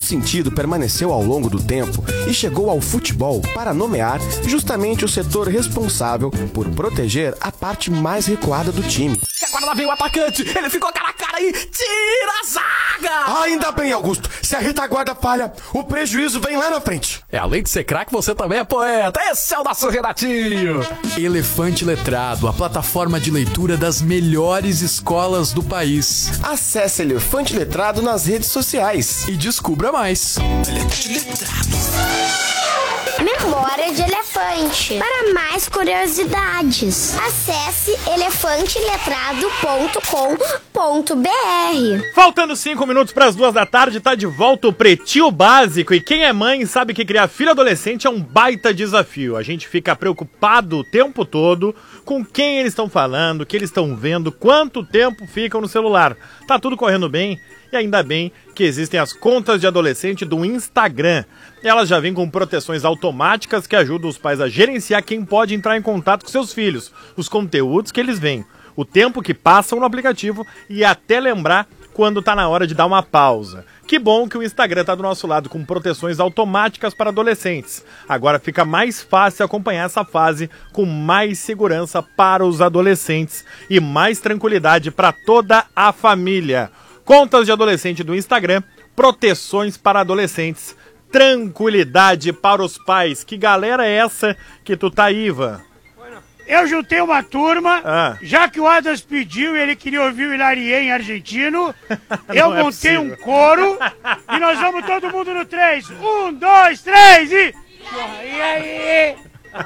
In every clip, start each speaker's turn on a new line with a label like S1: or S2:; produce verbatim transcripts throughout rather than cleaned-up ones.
S1: sentido permaneceu ao longo do tempo e chegou ao futebol para nomear justamente o setor responsável por proteger a parte mais recuada do time.
S2: Agora lá vem o atacante, ele ficou cara a cara e tira a zaga!
S1: Ainda bem, Augusto, se a retaguarda falha, o prejuízo vem lá na frente.
S2: É, além de ser craque, você também é poeta, esse é o nosso Renatinho!
S3: Elefante Letrado, a plataforma de leitura das melhores escolas do país.
S1: Acesse Elefante Letrado nas redes sociais
S3: e descubra mais.
S1: Elefante Letrado.
S4: Memória de Elefante. Para mais curiosidades, acesse elefante letrado ponto com ponto b r.
S5: Faltando cinco minutos para as duas da tarde, tá de volta o Pretinho Básico. E quem é mãe sabe que criar filho adolescente é um baita desafio. A gente fica preocupado o tempo todo com quem eles estão falando, o que eles estão vendo, quanto tempo ficam no celular. Tá tudo correndo bem? E ainda bem que existem as contas de adolescente do Instagram. Elas já vêm com proteções automáticas que ajudam os pais a gerenciar quem pode entrar em contato com seus filhos, os conteúdos que eles veem, o tempo que passam no aplicativo e até lembrar quando tá na hora de dar uma pausa. Que bom que o Instagram tá do nosso lado com proteções automáticas para adolescentes. Agora fica mais fácil acompanhar essa fase com mais segurança para os adolescentes e mais tranquilidade para toda a família. Contas de adolescente do Instagram, proteções para adolescentes, tranquilidade para os pais. Que galera é essa que tu tá, Iva?
S6: Eu juntei uma turma,
S5: ah.
S6: já que o Adams pediu e ele queria ouvir o Hilarie em argentino, eu
S5: é
S6: montei
S5: possível.
S6: um coro e nós vamos todo mundo no três. Um, dois, três e... E aí? Oh,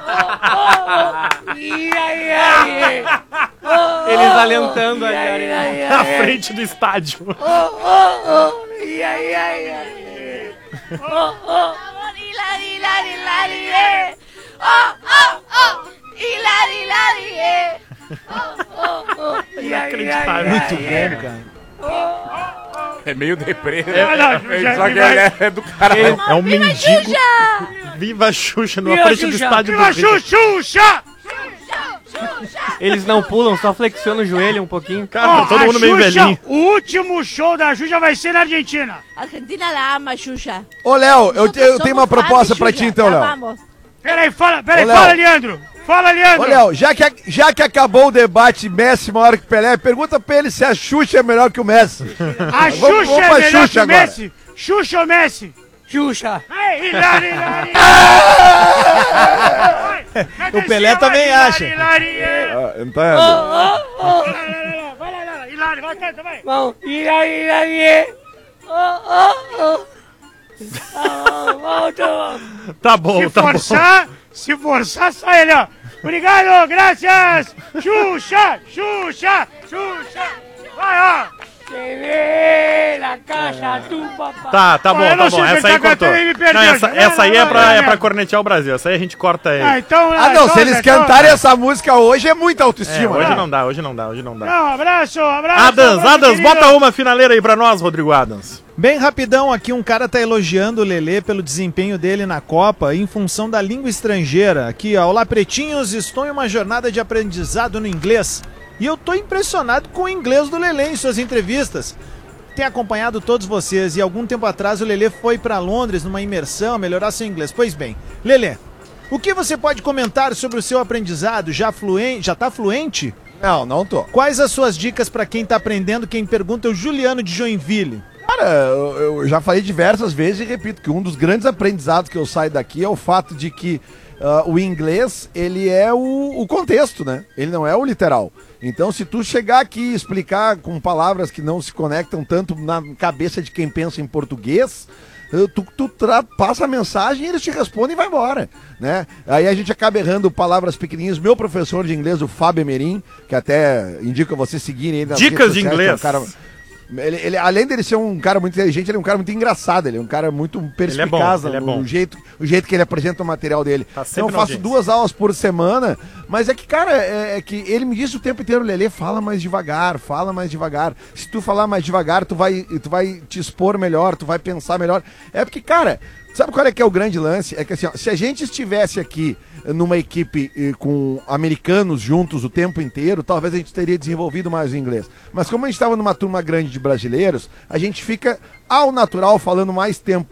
S6: oh, oh. E aí, aí? Oh, oh,
S5: eles alentando
S6: ali,
S5: ali,
S6: aí, aí,
S5: na
S6: aí,
S5: frente do estádio.
S6: Oh, oh, oh. E aí, aí, aí? Oh, oh.
S4: Hilari, hilari, hilari, eh. Oh, oh, oh. Hilari, hilari, eh. Oh, oh, oh.
S5: Inacreditável.
S7: Muito bom, cara.
S8: É meio deprê, né?
S6: É, não,
S8: Só que é, é do cara.
S5: É, é um
S4: Viva
S5: mendigo.
S4: Xuxa!
S5: Viva Xuxa na
S6: Viva
S5: frente
S6: Xuxa!
S5: do estádio
S6: Viva
S5: do Rio.
S6: Xuxa!
S7: Eles não pulam, só flexionam o joelho um pouquinho.
S5: Cara,
S6: Ó,
S5: todo
S6: a
S5: mundo meio
S6: Xuxa,
S5: velhinho.
S6: O último show da Xuxa vai ser na Argentina.
S9: Argentina la ama, Xuxa.
S10: Ô, Léo, eu,
S9: Nosotros
S10: eu tenho uma
S9: somos fãs
S10: proposta
S9: de
S10: pra
S9: Xuxa,
S10: ti então,
S9: la
S10: Léo.
S9: amamos.
S6: Peraí, fala, peraí,
S10: Ô, Léo.
S6: fala, Leandro. Fala, Leandro.
S10: Ô, Léo, já que, já que acabou o debate Messi maior que Pelé, pergunta pra ele se a Xuxa é melhor que o Messi.
S6: A
S10: Vamos-
S6: Xuxa
S10: vamos
S6: é
S10: pra
S6: melhor
S10: Xuxa
S6: que o
S10: agora.
S6: Messi? Xuxa ou Messi?
S7: Xuxa.
S6: Ei, Hilari, Hilari.
S7: O Pelé também acha.
S6: Hilari,
S10: Ah, não tá errado.
S6: vai lá, lá, Hilari, vai, canta, vai.
S7: Vamos. Hilari, Hilari. Oh, oh, oh.
S5: Tá bom,
S6: Se
S5: tá bom.
S6: forçar, se forçar, sai ele, ó. Obrigado, graças. Xuxa, Xuxa, Xuxa. Vai, ó.
S5: Tá, tá bom,
S6: Olha, eu
S5: tá
S6: não
S5: bom.
S6: sei se
S5: Essa
S6: ele
S5: aí
S6: tá
S5: cortou.
S6: cantando e me perdeu,
S5: Não, essa,
S6: já.
S5: essa aí
S6: Vai,
S5: é
S6: vai,
S5: pra,
S6: vai,
S5: é pra
S6: vai.
S5: cornetear o Brasil. Essa aí a gente corta aí.
S6: Ah, então,
S10: Ah, não, se
S6: então,
S10: eles
S6: então,
S10: cantarem essa música hoje é muita
S5: É,
S10: autoestima.
S5: hoje
S10: né?
S5: não dá, hoje não dá, hoje não dá.
S6: Não, abraço, abraço.
S5: Adams,
S6: abraço,
S5: Adams,
S6: querido.
S5: bota uma finaleira aí pra nós, Rodrigo Adams.
S7: Bem rapidão aqui, um cara tá elogiando o Lelê pelo desempenho dele na Copa em função da língua estrangeira. Aqui, ó, olá pretinhos, estou em uma jornada de aprendizado no inglês e eu tô impressionado com o inglês do Lelê em suas entrevistas. Tenho acompanhado todos vocês e algum tempo atrás o Lelê foi para Londres numa imersão, melhorar seu inglês. Pois bem, Lelê, o que você pode comentar sobre o seu aprendizado? Já fluente, já tá fluente?
S10: Não, não tô.
S7: Quais as suas dicas para quem tá aprendendo? Quem pergunta é o Juliano de Joinville.
S10: Cara, eu, eu já falei diversas vezes e repito que um dos grandes aprendizados que eu saio daqui é o fato de que uh, o inglês, ele é o, o contexto, né? Ele não é o literal. Então, se tu chegar aqui e explicar com palavras que não se conectam tanto na cabeça de quem pensa em português, tu, tu tra- passa a mensagem e eles te respondem e vai embora, né? Aí a gente acaba errando palavras pequenininhas. Meu professor de inglês, o Fábio Emerim, que até indica você seguirem ele nas
S5: Dicas
S10: redes
S5: de
S10: sociais, que é um
S5: inglês.
S10: cara- Ele, ele, além dele ser um cara muito inteligente, ele é um cara muito engraçado, ele é um cara muito perspicaz
S5: ele é bom, ele é
S10: no
S5: bom.
S10: jeito, o jeito que ele apresenta o material dele.
S5: Tá
S10: Então
S5: sempre
S10: eu
S5: na
S10: faço
S5: audiência.
S10: duas aulas por semana, mas é que, cara, é, é que ele me disse o tempo inteiro, Lelê, fala mais devagar, fala mais devagar. Se tu falar mais devagar, tu vai, tu vai te expor melhor, tu vai pensar melhor. É porque, cara, sabe qual é que é o grande lance? É que assim, ó, se a gente estivesse aqui numa equipe eh, com americanos juntos o tempo inteiro, talvez a gente teria desenvolvido mais o inglês. Mas como a gente estava numa turma grande de brasileiros, a gente fica ao natural falando mais tempo